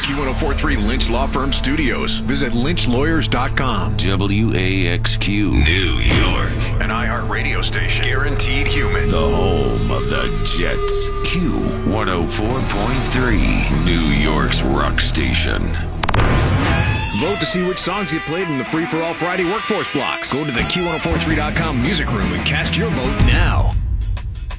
Q1043 Lynch Law Firm Studios. Visit lynchlawyers.com. WAXQ, New York. An iHeart radio station. Guaranteed human. The home of the Jets. Q104.3, New York's rock station. Vote to see which songs get played in the Free for All Friday Workforce Blocks. Go to the Q1043.com music room and cast your vote now.